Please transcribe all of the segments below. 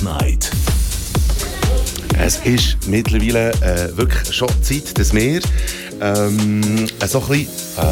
Late Night. Es ist mittlerweile wirklich schon Zeit, dass wir so ein bisschen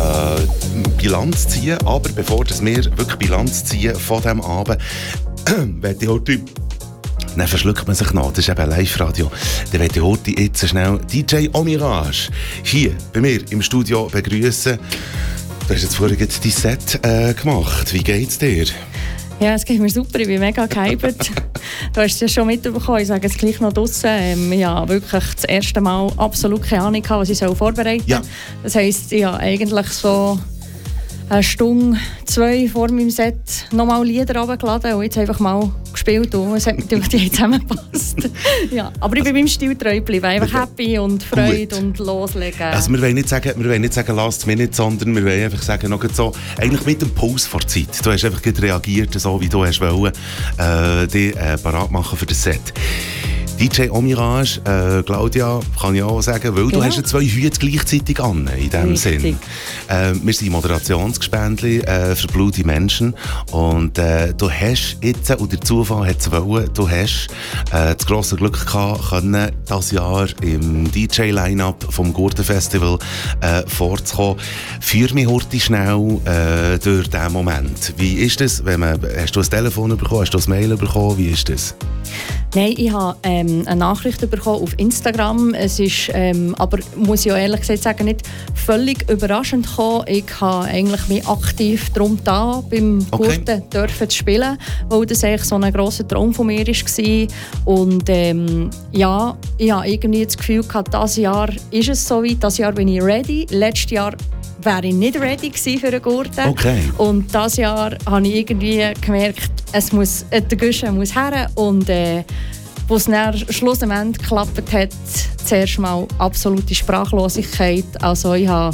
Bilanz ziehen. Aber bevor dass wir wirklich Bilanz ziehen von diesem Abend, werde ich heute... Dann verschluckt man sich noch, das ist eben Live-Radio. Dann werde ich heute jetzt schnell DJ Omirage hier bei mir im Studio begrüßen. Du hast jetzt vorhin dein Set gemacht. Wie geht's dir? Ja, es geht mir super, ich bin mega gehypt. Du hast es ja schon mitbekommen, ich sage es gleich noch draussen. Ich habe wirklich das erste Mal absolut keine Ahnung, was ich vorbereiten soll. Ja. Das heisst, ich habe eigentlich so eine Stunde, 2 vor meinem Set nochmal Lieder runtergeladen und jetzt einfach mal gespielt. Und es hat mir gedacht, die haben zusammengepasst. Ja, aber ich bin meinem Stil treu geblieben. Einfach happy und Freude und loslegen. Also wir wollen nicht sagen «Last Minute», sondern wir wollen einfach sagen, noch so, eigentlich mit dem Puls vor der Zeit. Du hast einfach reagiert, so wie du hast wollen, dich parat machen für das Set. DJ Omirage, Claudia, kann ich auch sagen, weil du hast ja 2 Hüte gleichzeitig an, in dem Sinn. Wir sind Moderationsgespendli für blutige Menschen und du hast jetzt, und der Zufall hat es wollen, du hast das grosse Glück gehabt, können dieses Jahr im DJ-Line-Up vom Gurtenfestival vorzukommen. Führ mich heute schnell durch diesen Moment. Wie ist das, hast du ein Telefon bekommen, hast du ein Mail bekommen, wie ist das? Nein, ich habe eine Nachricht bekommen auf Instagram. Es ist, aber muss ich auch ehrlich gesagt sagen, nicht völlig überraschend gekommen. Ich habe eigentlich mich aktiv darum da beim Gurten dürfen zu spielen, weil das eigentlich so ein grosser Traum von mir war. Und ja, ich habe irgendwie das Gefühl gehabt, dieses Jahr ist es so weit, dieses Jahr bin ich ready. Letztes Jahr wäre ich nicht ready gewesen für einen Gurten. Okay. Und dieses Jahr habe ich irgendwie gemerkt, der Guschen muss her. Und wo es dann schlussendlich geklappt hat, zuerst mal absolute Sprachlosigkeit. Also ich war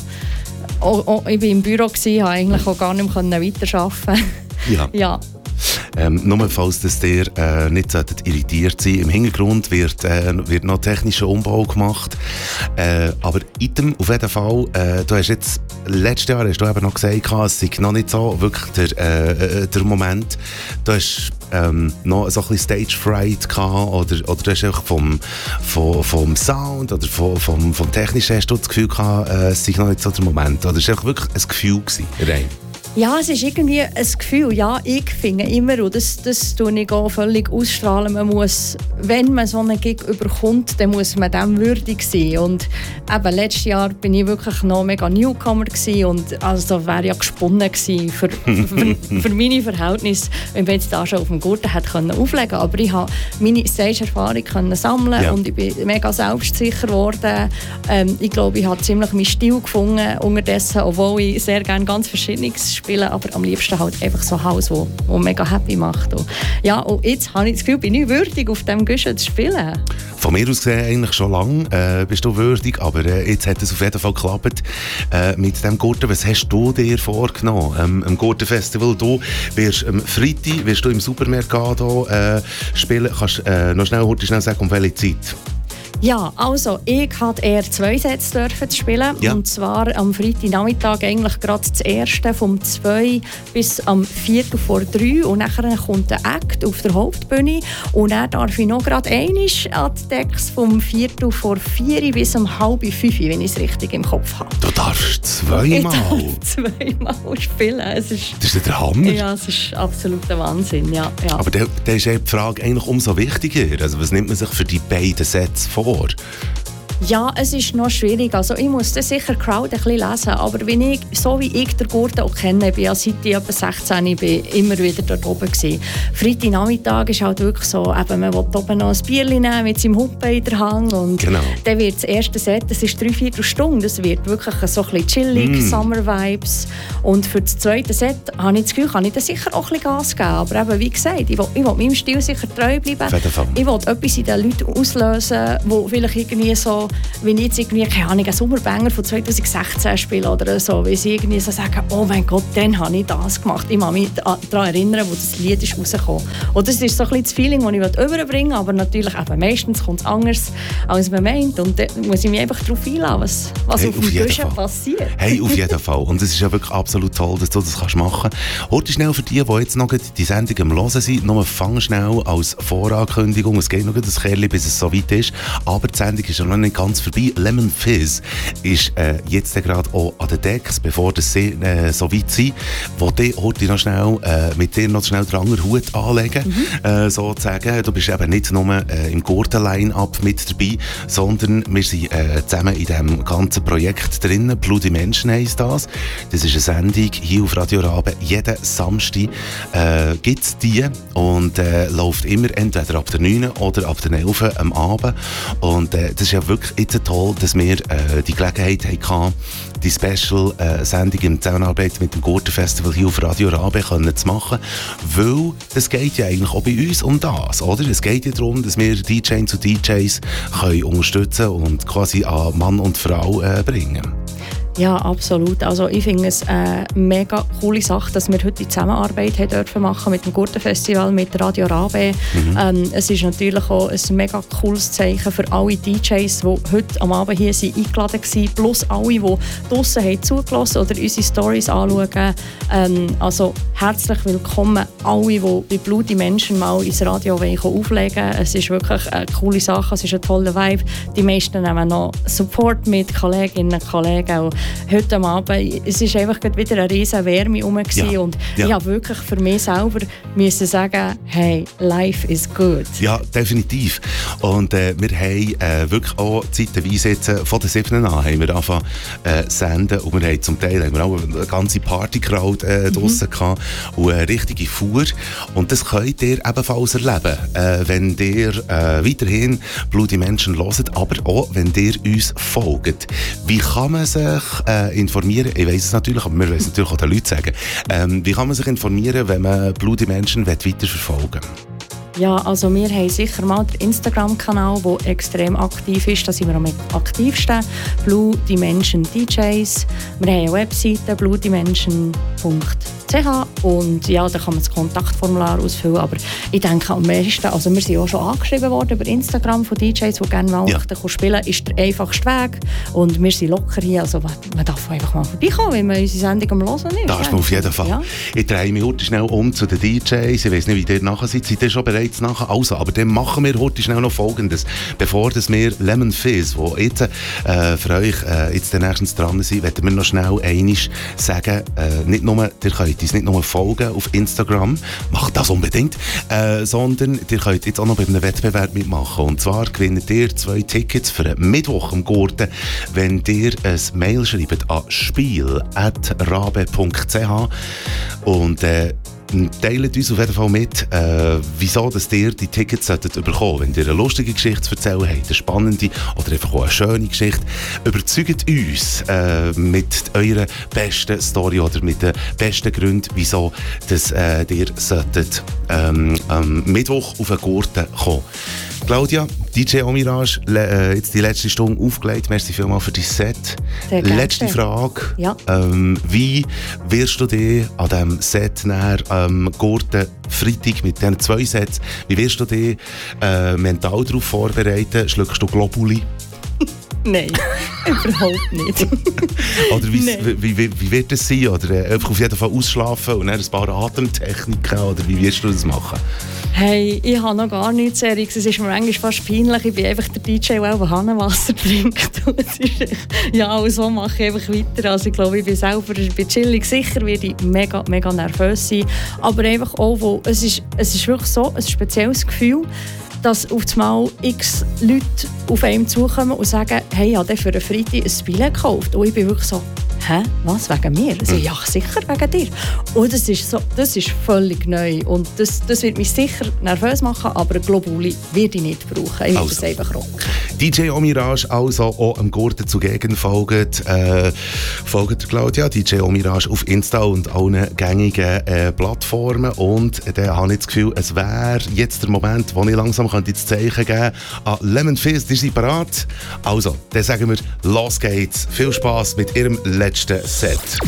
im Büro, konnte eigentlich auch gar nicht mehr weiterarbeiten. Ja. Nur falls das dir nicht irritiert sein, im Hintergrund wird noch technischer Umbau gemacht. Aber item auf jeden Fall, du hast jetzt, letztes Jahr hast du eben noch gesagt, es sei noch nicht so wirklich der Moment. Du hast noch so ein bisschen Stage Fright gehabt, oder du hast einfach vom Sound oder vom Technischen hast du das Gefühl gehabt, es sei noch nicht so der Moment. Oder es war wirklich ein Gefühl gewesen, rein? Ja, es ist irgendwie ein Gefühl. Ja, ich finde immer, und das tue ich auch völlig ausstrahlen, man muss, wenn man so einen Gig überkommt, dann muss man dem würdig sein. Und eben, letztes Jahr bin ich wirklich noch mega Newcomer gewesen, und also wäre ja gesponnen gewesen für meine Verhältnisse, wenn man jetzt da schon auf dem Gurten hätte auflegen können. Aber ich habe meine Stage-Erfahrung sammeln und ich bin mega selbstsicher geworden. Ich glaube, ich habe ziemlich meinen Stil gefunden unterdessen, obwohl ich sehr gerne ganz Verschiedenes spielen, aber am liebsten halt einfach so Haus, wo mega happy macht. Und ja, und jetzt habe ich das Gefühl, bin ich würdig, auf dem Guschen zu spielen. Von mir aus gesehen eigentlich schon lange bist du würdig, aber jetzt hat es auf jeden Fall geklappt mit dem Gurten. Was hast du dir vorgenommen am Gurtenfestival? Du wirst am Freitag wirst du im Supermercado spielen. Kannst du noch schnell sagen, um welche Zeit? Ja, also ich durfte eher 2 Sets spielen. Ja. Und zwar am Freitagnachmittag eigentlich gerade das erste vom 2 bis am 4 vor 3. Und dann kommt ein Act auf der Hauptbühne. Und dann darf ich noch gerade einmal an die Decks vom 4 vor 4 bis um 4:30, wenn ich es richtig im Kopf habe. Du darfst zweimal? Ich darf zweimal spielen. Das ist der Hammer. Ja, es ist absolut der Wahnsinn. Ja. Aber da ist die Frage eigentlich umso wichtiger. Also was nimmt man sich für die beiden Sets vor? Ja, es ist noch schwierig. Also ich muss das sicher die Crowd ein bisschen lesen, aber so wie ich den Gurten auch kenne, bin ja seit ich etwa 16 bin immer wieder dort oben gewesen. Freitagnachmittag ist halt wirklich so, eben, man will oben noch ein Bierchen nehmen mit seinem Huppe in der Hand und dann wird das erste Set, das ist 3/4 Stunde, das wird wirklich so ein bisschen chillig, Summer-Vibes, und für das zweite Set habe ich das Gefühl, kann ich da sicher auch ein bisschen Gas geben, aber eben, wie gesagt, ich will meinem Stil sicher treu bleiben. Ich will etwas in den Leuten auslösen, wo vielleicht irgendwie so so, wenn ich jetzt irgendwie, keine Ahnung, einen Sommerbanger von 2016 spiele oder so, weil sie irgendwie so sagen, oh mein Gott, dann habe ich das gemacht. Ich kann mich daran erinnern, wo das Lied ist rausgekommen. Und das ist so ein bisschen das Feeling, das ich überbringen will, aber natürlich eben meistens kommt es anders, als man meint. Und dann muss ich mich einfach darauf einladen, was auf dem Guschen passiert. Hey, auf jeden Fall. Und es ist ja wirklich absolut toll, dass du das machen kannst. Heute schnell für die jetzt noch die Sendung am Hören sind, nur fang schnell als Vorankündigung. Es geht noch ein Kerli, bis es so weit ist. Aber die Sendung ist ja noch nicht ganz vorbei. Lemon Fizz ist jetzt gerade auch an den Decks, bevor das so weit sind, wo die heute noch schnell mit dir noch schnell den anderen Hut anlegen, sozusagen. Du bist eben nicht nur im Gurten-Line-Up mit dabei, sondern wir sind zusammen in diesem ganzen Projekt drin. Bloody Menschen heisst das. Das ist eine Sendung hier auf Radio Rabe. Jeden Samstag gibt es die und läuft immer entweder ab der 9 oder ab der 11 am Abend. Und das ist ja wirklich jetzt toll, dass wir die Gelegenheit hatten, die Special-Sendung in Zusammenarbeit mit dem Gurten-Festival hier auf Radio Rabe zu machen, weil es geht ja eigentlich auch bei uns um das, oder? Es geht ja darum, dass wir DJs zu DJs können unterstützen und quasi an Mann und Frau bringen. Ja, absolut. Also ich finde es eine mega coole Sache, dass wir heute die Zusammenarbeit dürfen machen mit dem Gurten-Festival, mit Radio Rabe. Es ist natürlich auch ein mega cooles Zeichen für alle DJs, die heute am Abend hier sind, eingeladen waren, plus alle, die draussen haben zugelassen oder unsere Stories anschauen. Also herzlich willkommen alle, die bei Bloody Menschen mal ins Radio auflegen wollen. Es ist wirklich eine coole Sache, es ist ein toller Vibe. Die meisten nehmen noch Support mit Kolleginnen und Kollegen. Und heute Abend, es war einfach wieder eine riesen Wärme herum. Ja. Und ich habe wirklich für mich selber müssen sagen, hey, life is good. Ja, definitiv. Und wir haben wirklich auch zeitweise jetzt von den 7 an haben wir angefangen senden und wir haben zum Teil auch eine ganze Party-Crowd draussen gehabt und eine richtige Fuhr. Und das könnt ihr ebenfalls erleben, wenn ihr weiterhin Bloody Menschen hört, aber auch wenn ihr uns folgt. Wie kann man sich informieren? Ich weiss es natürlich, aber wir wollen es natürlich auch den Leuten sagen. Wie kann man sich informieren, wenn man Bloody Menschen weiterverfolgen will? Ja, also wir haben sicher mal den Instagram-Kanal, der extrem aktiv ist. Da sind wir am aktivsten. Bloody Menschen DJs. Wir haben eine Webseite, bloodymenschen.ch und ja, da kann man das Kontaktformular ausfüllen. Aber ich denke am meisten, also wir sind auch schon angeschrieben worden über Instagram von DJs, die gerne mal spielen, ist der einfachste Weg. Und wir sind locker hier, also man darf einfach mal vorbeikommen, wenn man unsere Sendung am Hören ist. Das ist man auf jeden Fall. Ja. Ich drehe mich heute schnell um zu den DJs. Ich weiss nicht, wie ihr nachher seid. Seid ihr schon bereit nachher? Also, aber dann machen wir heute schnell noch Folgendes. Bevor wir Lemon Fizz, wo jetzt für euch jetzt der nächstens dran sind, werden wir noch schnell einiges sagen. Nicht nur, ihr könnt uns nicht nur folgen auf Instagram, macht das unbedingt, sondern ihr könnt jetzt auch noch bei einem Wettbewerb mitmachen. Und zwar gewinnt ihr 2 Tickets für einen Mittwoch am Gurten, wenn ihr ein Mail schreibt an spiel@rabe.ch und teilt uns auf jeden Fall mit, wieso dass ihr die Tickets bekommen solltet. Wenn ihr eine lustige Geschichte zu erzählen habt, eine spannende oder einfach auch eine schöne Geschichte, überzeugt uns mit eurer besten Story oder mit den besten Gründen, wieso dass ihr solltet am Mittwoch auf den Gurten kommen. Claudia, DJ Omirage, jetzt die letzte Stunde aufgelegt. Merci vielmals für dein Set. Letzte Frage. Ja. Wie wirst du dich an diesem Set Gurten Freitag mit diesen 2 Sets, wie wirst du dich mental darauf vorbereiten? Schluckst du Globuli? Nein, überhaupt nicht. Oder wie wird das sein? Oder einfach auf jeden Fall ausschlafen und dann ein paar Atemtechniken? Oder wie wirst du das machen? Hey, ich habe noch gar nichts Seriges. Es ist mir eigentlich fast peinlich. Ich bin einfach der DJ, der auch Hahnenwasser trinkt. Ja, und so mache ich einfach weiter. Also ich glaube, ich bin selber chillig. Sicher werde ich mega, mega nervös sein. Aber einfach auch, es ist wirklich so ein spezielles Gefühl, dass auf einmal x Leute auf einem zukommen und sagen, hey, ich habe für einen Freitag ein Billett gekauft. Und ich bin wirklich so, hä? Was? Wegen mir? Also, ja, sicher wegen dir. Und das ist völlig neu. Und das wird mich sicher nervös machen, aber Globuli werde ich nicht brauchen. Ich will das einfach rocken. DJ Omirage, also auch am Gurten zugegen, folgt Claudia, DJ Omirage auf Insta und allen gängigen Plattformen. Und dann habe ich das Gefühl, es wäre jetzt der Moment, wo ich langsam das Zeichen geben an Lemon Fizz, die sind bereit. Also, dann sagen wir, los geht's. Viel Spass mit ihrem letzten Set.